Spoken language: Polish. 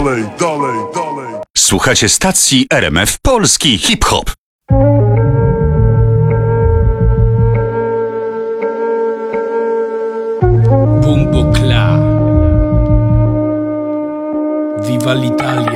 dalej, dalej, dalej. Słuchacie stacji RMF Polski Hip-Hop. Bumbo Kla. Viva l'Italia.